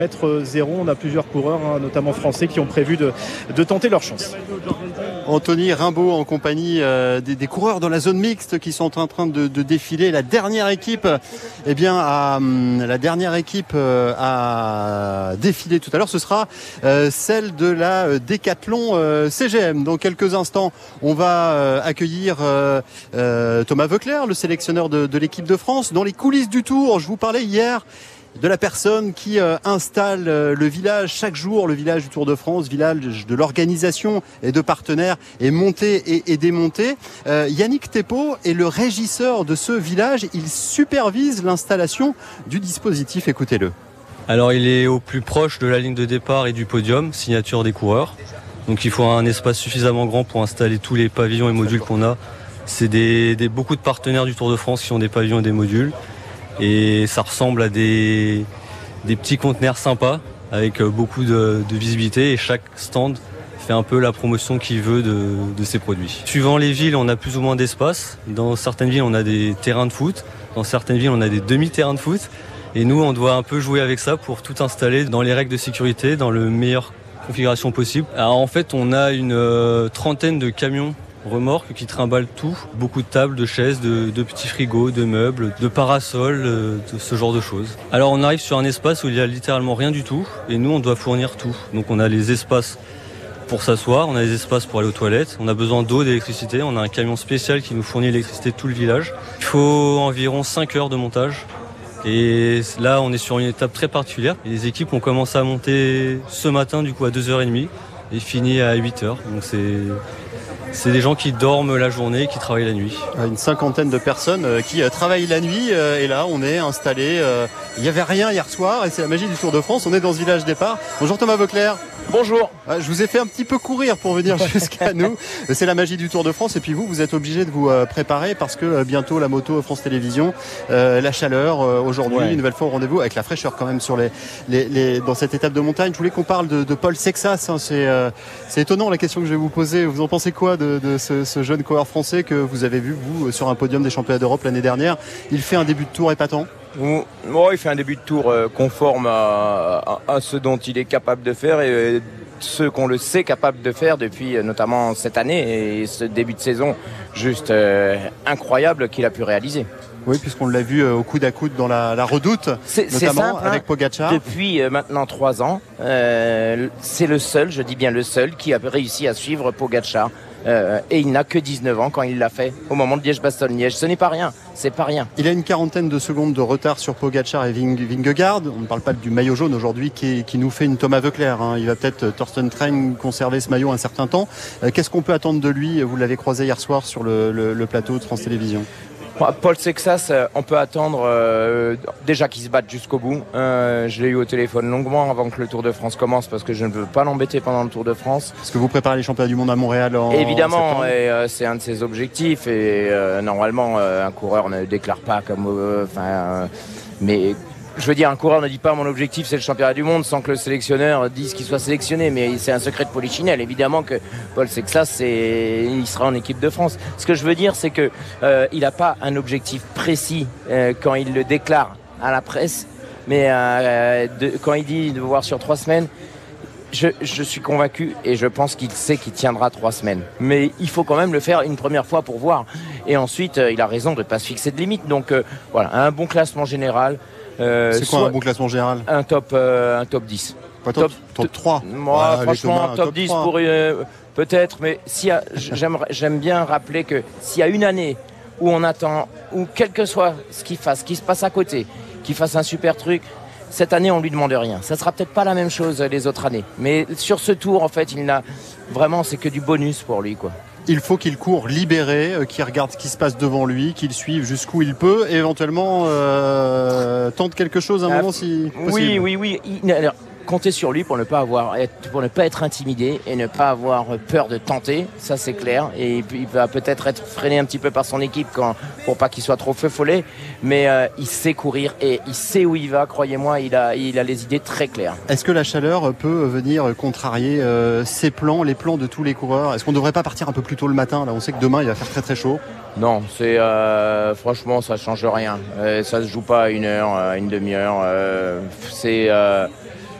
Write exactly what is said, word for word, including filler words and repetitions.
Mètre zéro, on a plusieurs coureurs, hein, notamment français, qui ont prévu de, de tenter leur chance. Anthony Rimbaud en compagnie euh, des, des coureurs dans la zone mixte qui sont en train de, de défiler. La dernière équipe, eh bien, a, la dernière équipe euh, a défilé tout à l'heure. Ce sera euh, celle de la euh, Décathlon euh, C G M. Dans quelques instants, on va euh, accueillir euh, euh, Thomas Voeckler, le sélectionneur de, de l'équipe de France. Dans les coulisses du Tour, je vous parlais hier de la personne qui euh, installe euh, le village chaque jour, le village du Tour de France, village de l'organisation et de partenaires, est monté et, et démonté. Euh, Yannick Thépeau est le régisseur de ce village. Il supervise l'installation du dispositif. Écoutez-le. Alors il est au plus proche de la ligne de départ et du podium, signature des coureurs. Donc il faut un espace suffisamment grand pour installer tous les pavillons et modules qu'on a. C'est des, des, beaucoup de partenaires du Tour de France qui ont des pavillons et des modules. Et ça ressemble à des, des petits conteneurs sympas avec beaucoup de, de visibilité et chaque stand fait un peu la promotion qu'il veut de, de ses produits. Suivant les villes, on a plus ou moins d'espace. Dans certaines villes, on a des terrains de foot. Dans certaines villes, on a des demi-terrains de foot. Et nous, on doit un peu jouer avec ça pour tout installer dans les règles de sécurité, dans le meilleure configuration possible. Alors en fait, on a une euh, trentaine de camions remorques qui trimballent tout, beaucoup de tables, de chaises, de, de petits frigos, de meubles, de parasols, de ce genre de choses. Alors on arrive sur un espace où il y a littéralement rien du tout et nous on doit fournir tout. Donc on a les espaces pour s'asseoir, on a les espaces pour aller aux toilettes, on a besoin d'eau, d'électricité, on a un camion spécial qui nous fournit l'électricité de tout le village. Il faut environ cinq heures de montage. Et là on est sur une étape très particulière. Les équipes ont commencé à monter ce matin du coup à deux heures trente et fini à huit heures. Donc c'est C'est des gens qui dorment la journée et qui travaillent la nuit. Une cinquantaine de personnes qui travaillent la nuit et là on est installé. Il n'y avait rien hier soir et c'est la magie du Tour de France. On est dans ce village départ. Bonjour Thomas Voeckler. Bonjour. Je vous ai fait un petit peu courir pour venir jusqu'à nous. C'est la magie du Tour de France et puis vous, vous êtes obligé de vous préparer parce que bientôt la moto France Télévisions, euh, la chaleur aujourd'hui, ouais. Une nouvelle fois au rendez-vous avec la fraîcheur quand même sur les, les, les dans cette étape de montagne. Je voulais qu'on parle de, de Paul Sexas. Hein. C'est, euh, c'est étonnant la question que je vais vous poser. Vous en pensez quoi de, de ce, ce jeune coureur français que vous avez vu vous sur un podium des championnats d'Europe l'année dernière? Il fait un début de Tour épatant. Oh, il fait un début de Tour conforme à, à, à ce dont il est capable de faire et ce qu'on le sait capable de faire depuis notamment cette année et ce début de saison juste euh, incroyable qu'il a pu réaliser. Oui, puisqu'on l'a vu au coude à coude dans la, la Redoute, c'est, notamment c'est simple, avec Pogacar. Depuis euh, maintenant trois ans, euh, c'est le seul, je dis bien le seul, qui a réussi à suivre Pogacar. Euh, et il n'a que dix-neuf ans quand il l'a fait au moment de Liège-Bastogne-Liège. Ce n'est pas rien, c'est pas rien. Il a une quarantaine de secondes de retard sur Pogacar et Vingegaard. On ne parle pas du maillot jaune aujourd'hui qui, qui nous fait une Thomas Voeckler. Hein. Il va peut-être, Thorsten Trein, conserver ce maillot un certain temps. Euh, qu'est-ce qu'on peut attendre de lui? Vous l'avez croisé hier soir sur le, le, le plateau de France Télévisions. Paul Sexas, on peut attendre euh, déjà qu'il se batte jusqu'au bout. Euh, je l'ai eu au téléphone longuement avant que le Tour de France commence parce que je ne veux pas l'embêter pendant le Tour de France. Est-ce que vous préparez les championnats du monde à Montréal en Évidemment, en et, euh, c'est un de ses objectifs. Et euh, normalement, euh, un coureur ne déclare pas comme... Enfin, euh, mais... Je veux dire, un coureur ne dit pas mon objectif c'est le championnat du monde sans que le sélectionneur dise qu'il soit sélectionné, mais c'est un secret de polichinelle. Évidemment que Paul Sexas, c'est, il sera en équipe de France. Ce que je veux dire, c'est que euh, il n'a pas un objectif précis euh, quand il le déclare à la presse, mais euh, de, quand il dit de voir sur trois semaines, je, je suis convaincu et je pense qu'il sait qu'il tiendra trois semaines. Mais il faut quand même le faire une première fois pour voir. Et ensuite, euh, il a raison de ne pas se fixer de limite. Donc euh, voilà, un bon classement général. Euh, c'est quoi un bon classement général? Un top, euh, un top dix. Pas top, top, top trois. Moi, ouais, franchement, Thomas, un top, top dix trois. Pour euh, peut-être, mais s'il y a, j'aime, j'aime bien rappeler que s'il y a une année où on attend, où quel que soit ce qu'il fasse, qu'il se passe à côté, qu'il fasse un super truc, cette année on lui demande rien. Ça sera peut-être pas la même chose les autres années, mais sur ce tour, en fait, il n'a vraiment, c'est que du bonus pour lui, quoi. Il faut qu'il court libéré, euh, qu'il regarde ce qui se passe devant lui, qu'il suive jusqu'où il peut, et éventuellement euh, tente quelque chose à un euh, moment si possible. Oui, oui, oui. Il, alors, comptez sur lui pour ne pas avoir, pour ne pas être intimidé et ne pas avoir peur de tenter, ça c'est clair. Et il va peut-être être freiné un petit peu par son équipe quand, pour pas qu'il soit trop feu follet, mais euh, il sait courir et il sait où il va. Croyez-moi, il a, il a les idées très claires. Est-ce que la chaleur peut venir contrarier euh, ses plans, les plans de tous les coureurs? Est-ce qu'on ne devrait pas partir un peu plus tôt le matin? Là, on sait que demain il va faire très très chaud. Non, c'est euh, franchement ça change rien. Euh, ça se joue pas à une heure, à une demi-heure. Euh, c'est euh,